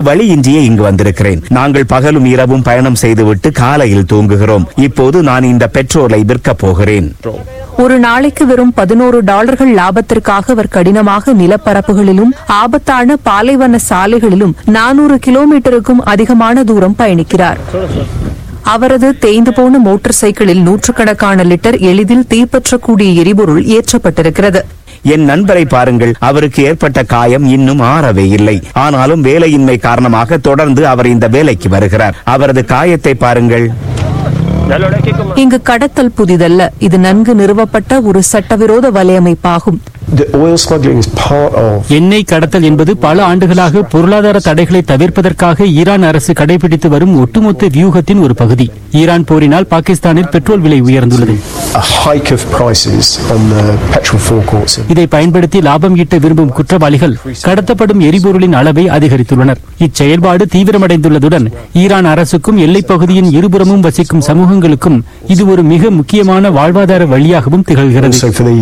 வழியின்றியே இங்கு வந்திருக்கிறேன். நாங்கள் பகலும் இரவும் பயணம் செய்துவிட்டு காலையில் தூங்குகிறோம். இப்போது நான் இந்த பெட்ரோலை விற்கப் போகிறேன். ஒரு நாளைக்கு வெறும் $11 லாபத்திற்காக அவர் கடினமாக நிலப்பரப்புகளிலும் ஆபத்தான பாலைவன சாலைகளிலும் 400 கிலோமீட்டருக்கும் அதிகமான தூரம் பயணிக்கிறார். அவரது தேய்ந்து போன மோட்டார் சைக்கிளில் நூற்றுக்கணக்கான லிட்டர் எளிதில் தீப்பற்றக்கூடிய எரிபொருள் ஏற்றப்பட்டிருக்கிறது. என் நண்பரை பாருங்கள், அவருக்கு ஏற்பட்ட காயம் இன்னும் ஆறவே இல்லை. ஆனாலும் வேலையின்மை காரணமாக தொடர்ந்து அவர் இந்த வேலைக்கு வருகிறார். அவரது காயத்தை பாருங்கள். இங்கு கடத்தல் புதிதல்ல, இது நன்கு நிறுவப்பட்ட ஒரு சட்டவிரோத வலையமைப்பாகும். எண்ணெய் கடத்தல் என்பது பல ஆண்டுகளாக பொருளாதார தடைகளை தவிர்ப்பதற்காக ஈரான் அரசு கடைபிடித்து வரும் ஒட்டுமொத்த வியூகத்தின் ஒரு பகுதி. ஈரான் போரினால் பாகிஸ்தானில் பெட்ரோல் விலை உயர்ந்துள்ளது. இதை பயன்படுத்தி லாபம் ஈட்ட விரும்பும் குற்றவாளிகள் கடத்தப்படும் எரிபொருளின் அளவை அதிகரித்துள்ளனர். இச்செயல்பாடு தீவிரமடைந்துள்ளதுடன் ஈரான் அரசுக்கும் எல்லைப் பகுதியின் இருபுறமும் வசிக்கும் சமூகங்களுக்கும் இது ஒரு மிக முக்கியமான வாழ்வாதார வழியாகவும் திகழ்கிறது.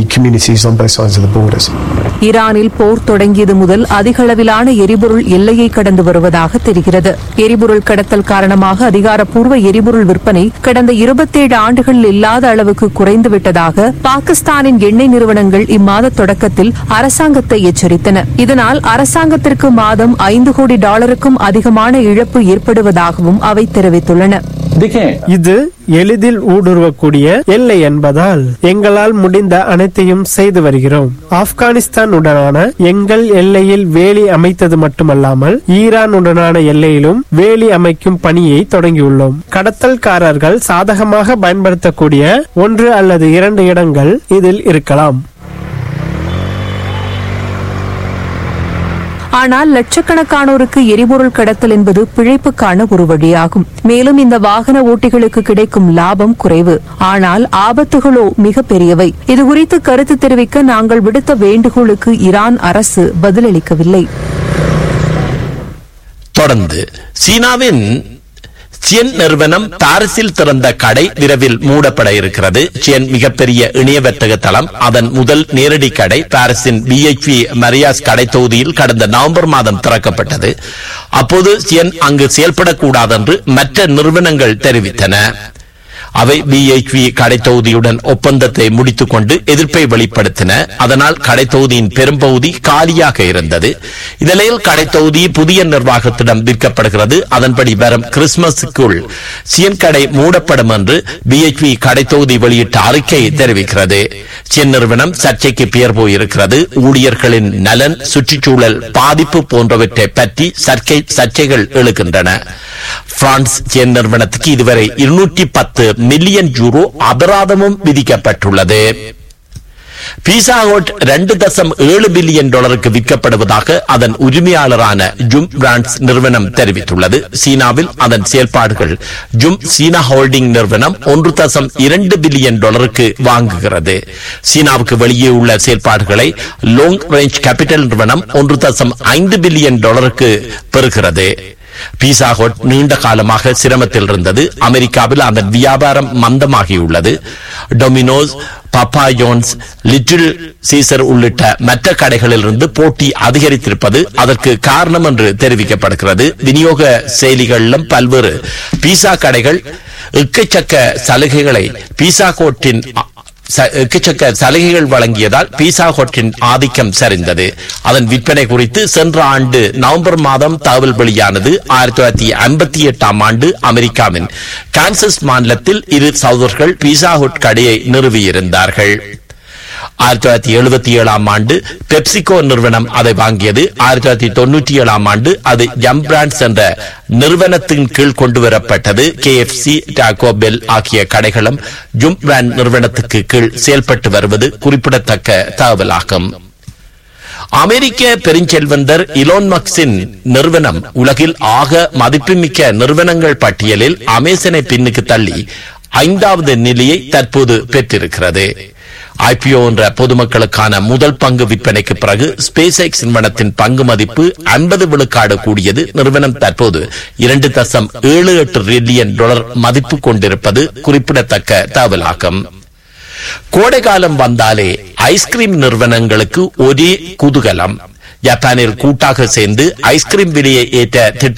ஈரானில் போர் தொடங்கியது முதல் அதிக அளவிலான எரிபொருள் எல்லையை கடந்து வருவதாக தெரிகிறது. எரிபொருள் கடத்தல் காரணமாக அதிகாரப்பூர்வ எரிபொருள் விற்பனை கடந்த 27 ஆண்டுகளில் இல்லாத அளவுக்கு குறைந்துவிட்டதாக பாகிஸ்தானின் எண்ணெய் நிறுவனங்கள் இம்மாத தொடக்கத்தில் அரசாங்கத்தை எச்சரித்தன. இதனால் அரசாங்கத்திற்கு மாதம் $5 கோடி அதிகமான இழப்பு ஏற்படுவதாகவும் அவை தெரிவித்துள்ளன. இது எளிதில் ஊடுருவக்கூடிய எல்லை என்பதால் எங்களால் முடிந்த அனைத்தையும் செய்து வருகிறோம். ஆப்கானிஸ்தானுடனான எங்கள் எல்லையில் வேலி அமைத்தது மட்டுமல்லாமல் ஈரானுடனான எல்லையிலும் வேலி அமைக்கும் பணியை தொடங்கியுள்ளோம். கடத்தல்காரர்கள் சாதகமாக பயன்படுத்தக்கூடிய 1 அல்லது 2 இடங்கள் இதில் இருக்கலாம். ஆனால் லட்சக்கணக்கானோருக்கு எரிபொருள் கடத்தல் என்பது பிழைப்புக்கான ஒரு வழியாகும். மேலும் இந்த வாகன ஓட்டிகளுக்கு கிடைக்கும் லாபம் குறைவு, ஆனால் ஆபத்துகளோ மிக பெரியவை. இதுகுறித்து கருத்து தெரிவிக்க நாங்கள் விடுத்த வேண்டுகோளுக்கு ஈரான் அரசு பதிலளிக்கவில்லை. தொடர்ந்து சீனாவின் சியன் நிறுவனம் பாரிஸில் திறந்த கடை விரைவில் மூடப்பட இருக்கிறது. சியன் மிகப்பெரிய இணைய வர்த்தக தளம். அதன் முதல் நேரடி கடை பாரிஸின் BHV மரியாஸ் கடை தொகுதியில் கடந்த நவம்பர் மாதம் திறக்கப்பட்டது. அப்போது சியன் அங்கு செயல்படக்கூடாது என்று மற்ற நிறுவனங்கள் தெரிவித்தன. அவை BHV கடை தொகுதியுடன் ஒப்பந்தத்தை முடித்துக் கொண்டு எதிர்ப்பை வெளிப்படுத்தின. அதனால் கடை தொகுதியின் பெரும்பகுதி காலியாக இருந்தது. இந்நிலையில் கடை தொகுதி புதிய நிர்வாகத்திடம் விற்கப்படுகிறது. அதன்படி வரும் கிறிஸ்துமஸுக்குள் சியன் கடை மூடப்படும் என்று BHV கடை தொகுதி வெளியிட்ட அறிக்கை தெரிவிக்கிறது. சியன் நிறுவனம் சர்ச்சைக்கு பெயர் போயிருக்கிறது. ஊழியர்களின் நலன், சுற்றுச்சூழல் பாதிப்பு போன்றவற்றை பற்றி சர்ச்சைகள் எழுகின்றன. பிரான்ஸ் சியன் நிறுவனத்துக்கு இதுவரை 210 மில்லியன் யூரோ அபராதமும் விதிக்கப்பட்டுள்ளது. பீஸா ஹட் $2.7 பில்லியன் விற்கப்படுவதாக அதன் உரிமையாளரான ஜும் பிராண்ட்ஸ் நிறுவனம் தெரிவித்துள்ளது. சீனாவில் அதன் செயல்பாடுகள் ஜும் சீனா ஹோல்டிங் நிறுவனம் $1.2 பில்லியன் வாங்குகிறது. சீனாவுக்கு வெளியே உள்ள செயல்பாடுகளை லாங் ரேஞ்ச் கேபிட்டல் நிறுவனம் $1.5 பில்லியன் பெறுகிறது. பீஸா ஹட் நீண்ட காலமாக சிரமத்தில் இருந்தது. அமெரிக்காவில் அதன் வியாபாரம் மந்தமாகியுள்ளது. டொமினோஸ், பாப்பா ஜோன்ஸ், லிட்டில் சீசர் உள்ளிட்ட மற்ற கடைகளிலிருந்து போட்டி அதிகரித்திருப்பது அதற்கு காரணம் என்று தெரிவிக்கப்படுகிறது. விநியோக செயலிகளிலும் பல்வேறு பீஸா கடைகள் எக்கச்சக்க சலுகைகள் வழங்கியதால் பீஸா ஹட்டின் ஆதிக்கம் சரிந்தது. அதன் விற்பனை குறித்து சென்ற ஆண்டு நவம்பர் மாதம் தகவல் வெளியானது. 1958 ஆண்டு அமெரிக்காவின் கான்சஸ் மாநிலத்தில் 2 சகோதரர்கள் பீஸா ஹட் கடையை நிறுவியிருந்தார்கள். 1977 ஆண்டு பெப்சிகோ நிறுவனம் அதை வாங்கியது. 1997 ஆண்டு அது ஜம் பிராண்ட்ஸ் என்ற நிறுவனத்தின் கீழ் கொண்டு வரப்பட்டது. KFC, டாகோ பெல் ஆகிய கடைகளும் ஜும் பிராண்ட் நிறுவனத்துக்கு கீழ் செயல்பட்டு வருவது குறிப்பிடத்தக்க தகவலாகும். அமெரிக்க பெருஞ்செல்வந்தர் இலோன் மஸ்கின் நிறுவனம் உலகில் ஆக மதிப்புமிக்க நிறுவனங்கள் பட்டியலில் அமேசானை பின்னுக்கு தள்ளி 5வது நிலையை தற்போது பெற்றிருக்கிறது. IPO என்ற பொதுமக்களுக்கான முதல் பங்கு விற்பனைக்கு பிறகு ஸ்பேஸ் எக்ஸ் நிறுவனத்தின் பங்கு மதிப்பு 50 விழுக்காடு கூடியது. நிறுவனம் தற்போது $2.78 பில்லியன் மதிப்பு கொண்டிருப்பது குறிப்பிடத்தக்க தகவலாகும். கோடை காலம் வந்தாலே ஐஸ்கிரீம் நிறுவனங்களுக்கு ஒரே குதூகலம். ஜப்பானில் கூட்டாக சேர்ந்து ஐஸ்கிரீம் விலையை ஏற்ற